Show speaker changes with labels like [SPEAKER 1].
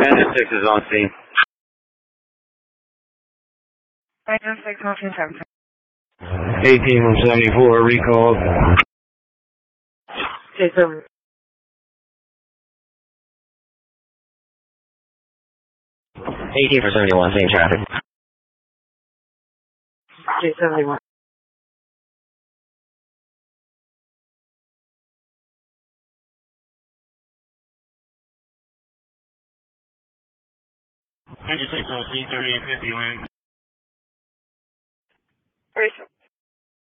[SPEAKER 1] Transit 6 is on scene.
[SPEAKER 2] Transit 6 on scene 7.
[SPEAKER 1] 18 from 74, recall.
[SPEAKER 2] J7.
[SPEAKER 1] 18 for 71, same traffic.
[SPEAKER 2] J71.
[SPEAKER 1] Transit 6 on scene, 3850, land.
[SPEAKER 2] 37.